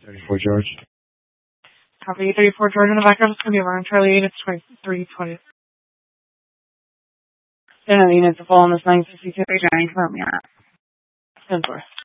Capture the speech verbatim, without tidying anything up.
thirty-four George. Copy thirty-four George on the background. It's going to be around Charlie eight. It's twenty-three twenty. Then the units are full on this nine sixty-two. Are you trying to confirm that? ten four.